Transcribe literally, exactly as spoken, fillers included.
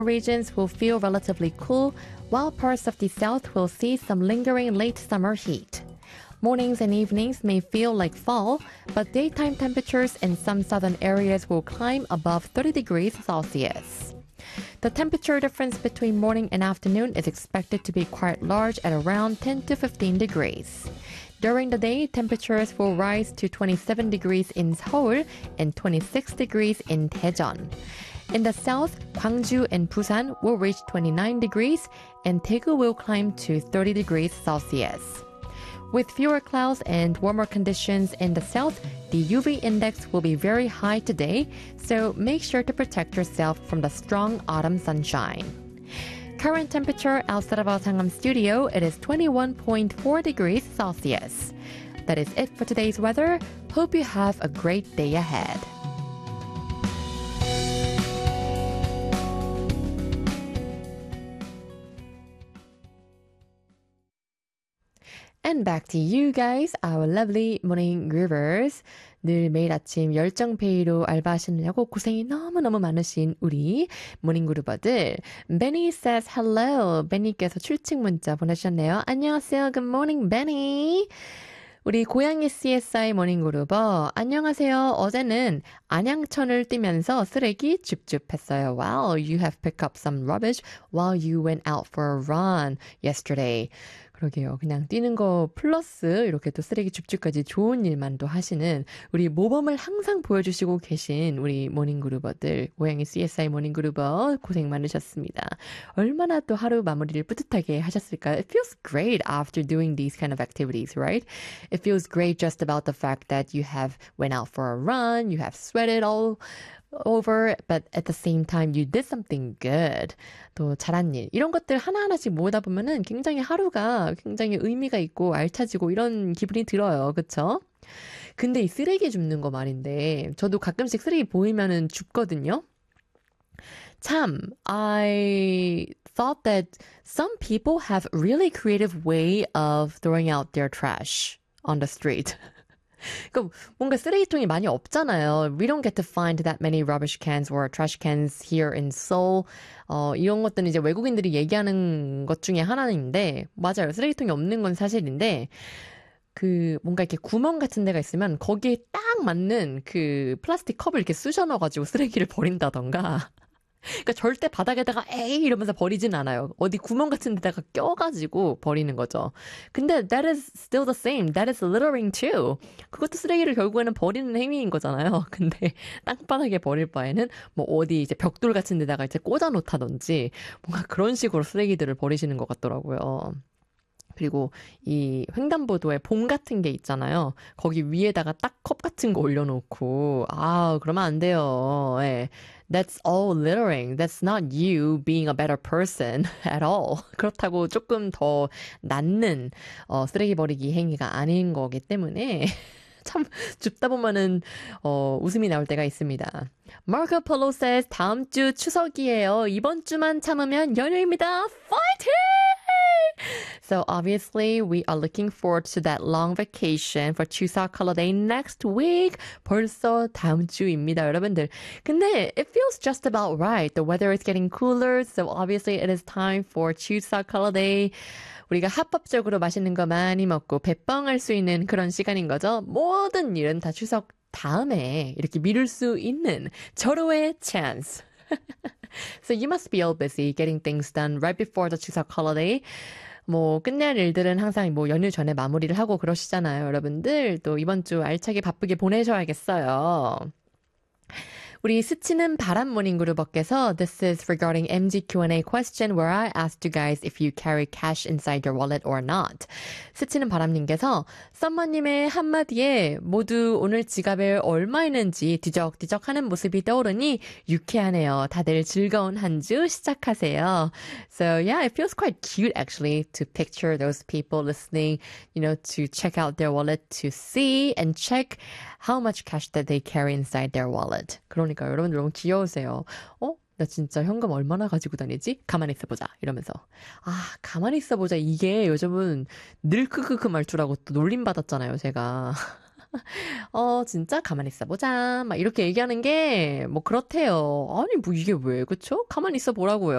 regions will feel relatively cool, while parts of the south will see some lingering late summer heat. Mornings and evenings may feel like fall, but daytime temperatures in some southern areas will climb above thirty degrees Celsius. The temperature difference between morning and afternoon is expected to be quite large at around ten to fifteen degrees. During the day, temperatures will rise to twenty-seven degrees in Seoul and twenty-six degrees in Daejeon. In the south, Gwangju and Busan will reach twenty-nine degrees, and Daegu will climb to thirty degrees Celsius. With fewer clouds and warmer conditions in the south, the U V index will be very high today, so make sure to protect yourself from the strong autumn sunshine. Current temperature outside of our Sangam studio, it is twenty-one point four degrees Celsius. That is it for today's weather. Hope you have a great day ahead. And back to you guys, our lovely morning groovers. 늘 매일 아침 열정페이로 알바하시느냐고 고생이 너무너무 많으신 우리 모닝 그루버들. Benny says hello. Benny께서 출첵 문자 보내주셨네요. 안녕하세요. Good morning, Benny. 우리 고양이 씨에스아이 모닝그루버 안녕하세요. 어제는 안양천을 뛰면서 쓰레기 줍줍했어요. Wow, you have picked up some rubbish while you went out for a run yesterday. 그러게요. 그냥 뛰는 거 플러스 이렇게 또 쓰레기 줍줍까지 좋은 일만 또 하시는 우리 모범을 항상 보여주시고 계신 우리 모닝그루버들, 고양이 씨에스아이 모닝그루버 고생 많으셨습니다. 얼마나 또 하루 마무리를 뿌듯하게 하셨을까요? It feels great after doing these kind of activities, right? It feels great just about the fact that you have went out for a run, you have sweated all over, but at the same time you did something good. 또 잘한 일. 이런 것들 하나하나씩 모으다 보면은 굉장히 하루가 굉장히 의미가 있고 알차지고 이런 기분이 들어요. 그쵸? 근데 이 쓰레기 줍는 거 말인데 저도 가끔씩 쓰레기 보이면은 줍거든요. 참, I thought that some people have really creative way of throwing out their trash on the street. 그러니까 뭔가 쓰레기통이 많이 없잖아요. We don't get to find that many rubbish cans or trash cans here in Seoul. 어, 이런 것들은 이제 외국인들이 얘기하는 것 중에 하나인데 맞아요. 쓰레기통이 없는 건 사실인데 그 뭔가 이렇게 구멍 같은 데가 있으면 거기에 딱 맞는 그 플라스틱 컵을 이렇게 쑤셔 넣어가지고 쓰레기를 버린다던가 그러니까 절대 바닥에다가 에이 이러면서 버리진 않아요. 어디 구멍 같은 데다가 껴가지고 버리는 거죠. 근데 that is still the same. That is littering too. 그것도 쓰레기를 결국에는 버리는 행위인 거잖아요. 근데 땅바닥에 버릴 바에는 뭐 어디 이제 벽돌 같은 데다가 이제 꽂아 놓다든지 뭔가 그런 식으로 쓰레기들을 버리시는 것 같더라고요. 그리고 이 횡단보도에 봉 같은 게 있잖아요. 거기 위에다가 딱 컵 같은 거 올려놓고 아 그러면 안 돼요. 예. That's all littering. That's not you being a better person at all. 그렇다고 조금 더 낫는 어, 쓰레기 버리기 행위가 아닌 거기 때문에 참 줍다 보면은 어, 웃음이 나올 때가 있습니다. Marco Polo says 다음 주 추석이에요. 이번 주만 참으면 연휴입니다. Fighting! So obviously we are looking forward to that long vacation for Chuseok holiday next week. 벌써 다음 주입니다, 여러분들. 근데 it feels just about right. The weather is getting cooler, so obviously it is time for Chuseok holiday. 우리가 합법적으로 맛있는 거 많이 먹고 배뻥할 수 있는 그런 시간인 거죠. 모든 일은 다 추석 다음에 이렇게 미룰 수 있는 절호의 chance. So you must be all busy getting things done right before the 추석 holiday. 뭐 끝내야 할 일들은 항상 뭐 연휴 전에 마무리를 하고 그러시잖아요. 여러분들 또 이번 주 알차게 바쁘게 보내셔야겠어요. 우리 스치는 바람 모닝그룹버께서 This is regarding 엠지 Q and A question where I asked you guys if you carry cash inside your wallet or not. 스치는 바람님께서 썸머님의 한마디에 모두 오늘 지갑에 얼마 있는지 뒤적뒤적 하는 모습이 떠오르니 유쾌하네요. 다들 즐거운 한 주 시작하세요. So yeah, it feels quite cute actually to picture those people listening, you know, to check out their wallet to see and check how much cash that they carry inside their wallet. 그러니까 여러분들 너무 귀여우세요. 어? 나 진짜 현금 얼마나 가지고 다니지? 가만히 있어보자. 이러면서. 아, 가만히 있어보자. 이게 요즘은 늘 크크크 말투라고 또 놀림받았잖아요, 제가. 어, 진짜 가만히 있어보자. 막 이렇게 얘기하는 게 뭐 그렇대요. 아니, 뭐 이게 왜, 그쵸? 가만히 있어보라고요.